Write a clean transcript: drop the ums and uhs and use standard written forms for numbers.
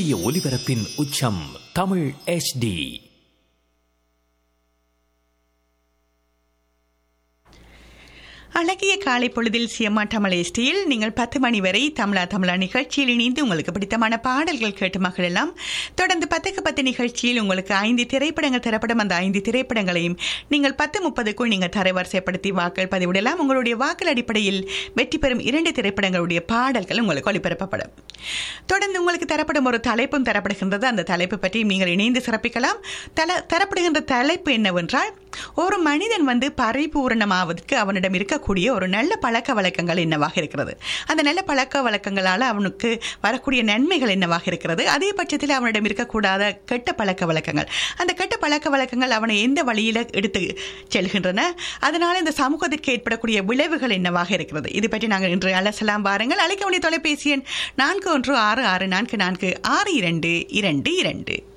சூரிய ஒளிபரப்பின் உச்சம் தமிழ் HD. அழகிய காலை பொழுதில் சிஎம்மா தமிழ் எஸ்டியில் நீங்கள் 10 மணி வரை தமிழா நிகழ்ச்சியில் இணைந்து உங்களுக்கு பிடித்தமான பாடல்கள் கேட்டு மகிழலாம். தொடர்ந்து 10க்கு 10 நிகழ்ச்சியில் உங்களுக்கு 5 திரைப்படங்கள் தரப்படும். அந்த 5 திரைப்படங்களையும் நீங்கள் 10:30க்குள் நீங்கள் தரவரிசைப்படுத்தி வாக்கள் பதிவிடலாம். உங்களுடைய வாக்கள் அடிப்படையில் வெற்றி பெறும் 2 திரைப்படங்களுடைய பாடல்கள் உங்களுக்கு ஒளிபரப்பப்படும். தொடர்ந்து உங்களுக்கு தரப்படும் ஒரு தலைப்பும் தரப்படுகின்றது. அந்த தலைப்பு பற்றி நீங்கள் இணைந்து சிறப்பிக்கலாம். தரப்படுகின்ற தலைப்பு என்னவென்றால், ஒரு மனிதன் பரிபூரணமாவதற்கு அவனிடம் இருக்கக்கூடிய ஒரு நல்ல பழக்க வழக்கங்கள் என்னவாக இருக்கிறது, அந்த நல்ல பழக்க வழக்கங்களால் அவனுக்கு வரக்கூடிய நன்மைகள் என்னவாக இருக்கிறது, அதே பட்சத்தில் அவனிடம் இருக்கக்கூடாத கெட்ட பழக்க வழக்கங்கள், அந்த கெட்ட பழக்க வழக்கங்கள் அவனை எந்த வழியில் எடுத்து செல்கின்றன, அதனால் இந்த சமூகத்திற்கு ஏற்படக்கூடிய விளைவுகள் என்னவாக இருக்கிறது, இது பற்றி நாங்கள் இன்று அலசலாம். வாருங்கள். அழைக்க வேண்டிய தொலைபேசி எண் 4166446222.